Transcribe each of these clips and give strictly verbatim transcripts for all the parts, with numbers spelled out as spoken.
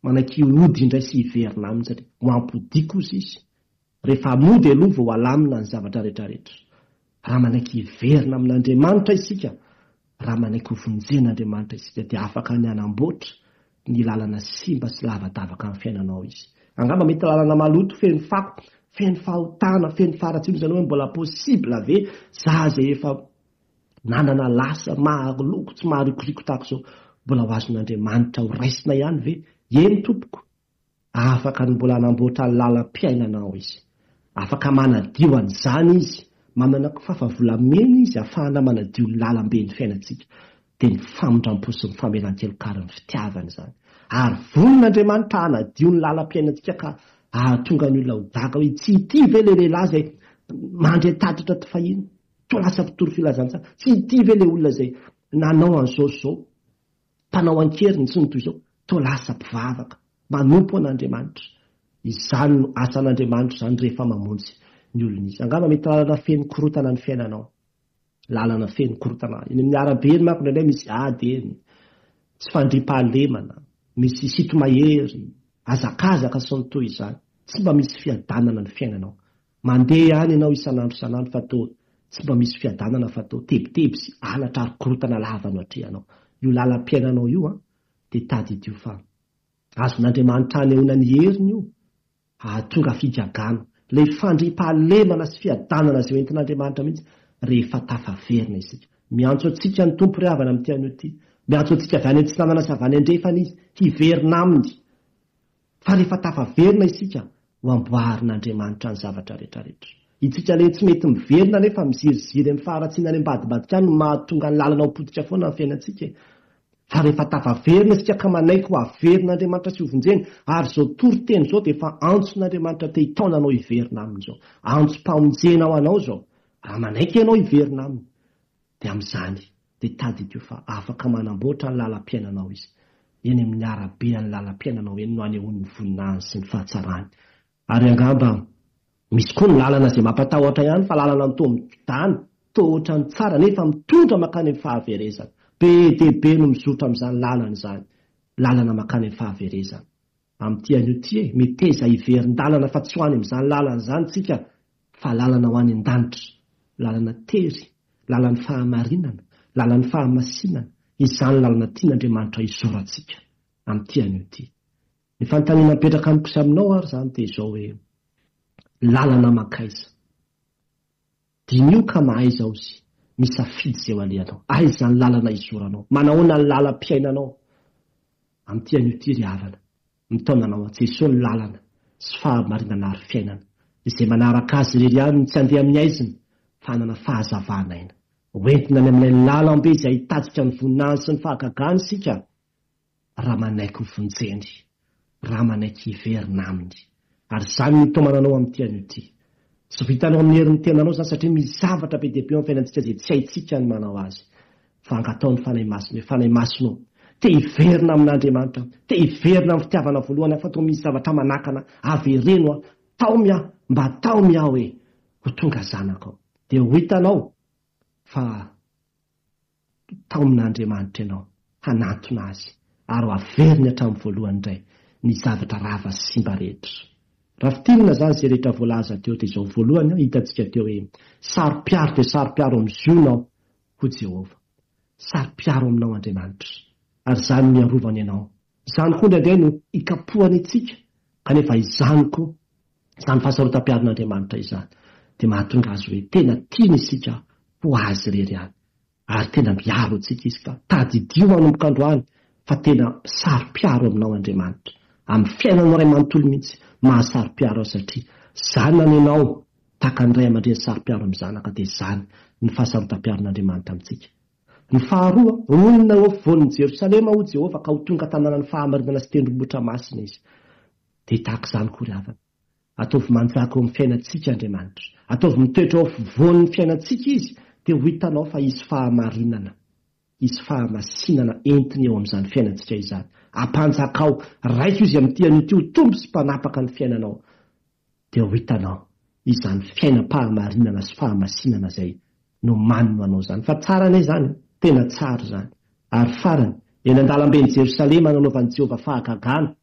manaiky ody indray sy hiverina aminy satria mampody kosa izy. Rehefa mody aloha vao alamina ny zavatra rehetrarehetra. Raha manaiky hiverina amin'Andriamanitra isika, raha manaiky hovonjen'Andriamanitra isika dia afaka ny anamboatra ny lalana simba sy lavadavaka amin'ny fiainanao izy. Angamba mety lalana maloto feno fako, feno fahotana, feno faratsino izany hoe mbola possible ve za zay efa nanana lasa mahaloko tsy maharikoriko tahaka izao mbola ho azon'Andriamanitra ho raisina ihany ve? Eny tompoko. Afaka ny mbola anamboatra ny lalam-piainanao izy. Afaka manadio an'izany izy, manana fahafavolamena izy ahafahana manadio ny lalam-be ny fiainantsika. Dia ny famindram-po sy ny famelan-kelokary ny fitiavana izany. Ary vonin'Andriamanitra hanadio ny lalam-piainantsika ka ahatonga ny olona ho daka hoe tsy ity ve le lehilahy izay mandray tatitra ty fahiny, to lasa mpitoro filazantsara, tsy ity ve le olona izay nanao an'izao zao, mpanao ankeriny sy ny toy izao, to lasa mpivavaka, manompo an'Andriamanitra. Izany no asan'Andriamanitra izany rehefa mamonjy ny olona izy. Angamba mety lalana feno korotana ny fiainanao, lalana feno korotana. Eny amin'ny arabe eny manko indraindray misy ady eny, tsy fandriam-pahalemana, misy sito mahery, azakazaka sy ny toy izany. Tsy mba misy fiadanana ny fiainanao. Mandeha ihany ianao isan'andro isan'andro fa to tsy mba misy fiadanana fa to tebiteby sy halatra ary korotana lava no atrehanao. Io lalam-piainanao io a dia tady idio fa azon'Andriamanitra hanehoana ny heriny io, ahatonga fijagana, ilay fandriam-pahalemana sy fiadanana izay entin'Andriamanitra mihitsy rehefa tafaverina isika. Miantso antsika ny tompo ry havana amin'ity anio ity. Miantso antsika avy any antsinanana sy avy any andrefana izy hiverina aminy. Fa rehefa tafaverina isika ho amboarin'Andriamanitra ny zavatra rehetrarehetra. Itsika ilay tsy mety miverina nefa miziriziry amin'ny faharatsiana any ambadibadika any no mahatonga ny lalana ho potika foana ny fiainantsika. Fa rehefa tafaverina isika ka manaiky ho averin'Andriamanitra sy hovonjeny, ary izao toriteny izao dia efa antson'Andriamanitra te hitaona anao hiverina amin'izao. Antsom-pamonjena ho anao izao. Raha manaiky ianao hiverina aminy, dia amin'izany dia tady idio fa afaka manamboatra ny lalam-piainanao izy. Eny amin'ny arabe ny lalam-piainanao eny no hanehoan'ny voninahiny sy ny fahatsarany. Ary angamba misy koa ny lalana izay mampatahotra ihany fa lalana mitoa mitany, toa ohatran'ny tsara nefa mitondra makany amin'ny fahaverezana. Be dia be no mizotra amin'izany lalana izany, lalana makany amin'ny fahaverezana. Amin'ity anio ity e, miteza hiverin-dalana fa tsy ho any amin'izany lalana izany tsika, fa lalana ho any an-danitra, lalana tery, lalana fahamarinana, lalana fahamasinana, izany lalana tian'Andriamanitra izorantsika amin'ity anio ity. Ny fanontaniana mipetraka amiko sy aminao ary izany dia izao hoe lalana makaiza. Dinio ka mahay izao izy, misafidy izay ho alehanao. Aiza ny lalana izoranao, manahoana ny lalam-piainanao. Amin'ity anio ity ry havana, mitaonanao Jesosy ny lalana sy fahamarinana ary fiainana. Izay manaraka azy irery ihany tsy handeha amin'ny aiziny, fa hanana fahazavana aina. Hoentina any amin'ilay lalam-be izay ahitatsika ny voninahiny sy ny fahagagany sika, raha manaiky hovonjeny, raha manaiky hiverina aminy. Ary izany no tomananao amin'ity anio ity. Tsy vitanao amin'ny herin'ny tenanao izany satria misy zavatra be dia be amin'ny fiainantsika izay tsy haintsika ny manao azy. Fa angatao ny fanahy masina, fanahy masina te hiverina amin'Andriamanitra, te hiverina amin'ny fitiavana voalohany, fa toa misy zavatra manakana avereno a, tao mia, mba tao mia hoe ho tonga zanako. Dia ho hitanao fa tao amin'Andriamanitra ianao hanatona azy ary ho averiny hatramin'ny voalohany indray ny zavatra rava sy simba rehetra. Raha fitirina izany izay rehetra voalaza teo dia izao voalohany hitantsika teo hoe saro-piaro dia saro-piaro amin'ny zionao ho Jehovah. Saro-piaro aminao Andriamanitra. Ary izany miarovany ianao. Izany koa indraindray no ikapohany itsika, kanefa izany koa, izany fahasarotam-piaron'Andriamanitra izany, dia mahatonga azy hoe tena tiany isika ho azy irery ihany. Ary tena miaro antsika izy ka tadidio manomboka androany fa tena saro-piaro aminao Andriamanitra. Amin'ny fiainanao iray manontolo mihitsy mahasaro-piaro azy satria izany nanenao tahaka ny ray aman-dreny saro-piaro amin'ny zanaka, dia izany ny fahasarotam-piaron'Andriamanitra amintsika. Ny faharoa, onona eo afovoan'i Jerosalema ho Jehovah ka ho tonga tanànany fahamarinana sy tendrombohitra masina izy. Dia tahaka izany koa ry havana. Ataovy manjaka eo amin'ny fiainantsika Andriamanitra. Ataovy mitoetra eo afovoan'ny fiainantsika izy, dia ho hitanao fa isy fahamarinana, isy fahamasinana entiny eo amin'izany fiainantsika izany. Ampanjakao raika izy amin'ity anio ity ho tombo sy mpanapaka ny fiainanao. Dia ho hitanao izany fiainam-pahamarinana sy fahamasinana izay no manino anao izany. Fa tsara ane izany, tena tsara izany. Ary farany, eny an-dalamben'i Jerosalema nanaovan'i Jehovah fahagagana,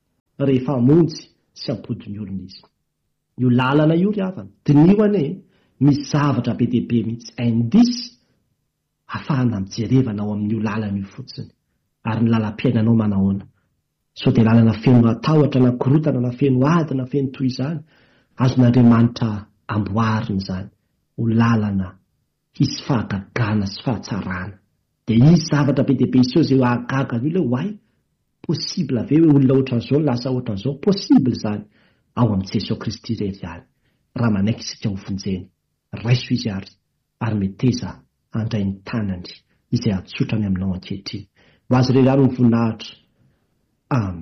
rehefa monjy sy ampodiny olona izy. Io lalana io ry havana dinio ane misy zavatra be dehibe mihitsy indisy ahafahana mijerevana ao amin'io lalana io fotsiny ary ny lalam-piainanao manahoana. So dia lalana feno atahotra na korotana na feno ady na feno toy izany azon'Andriamanitra amboarina izany ho lalana hisy fahagagana sy fahatsarana. Dia izy zavatra be dehibe iseo izay ahagagana io le hoay possible ve hoe olona ohatran'izao lasa ohatran'izao possible izany ao amin'i Jesosy Kristy irery ihany. Raha manaiky isika ho vonjeny raiso izy ary ary meteza handray ny tanany izay atsotrany aminao ankehitriny. Ho azy irery ary ny voninahitra. Amen.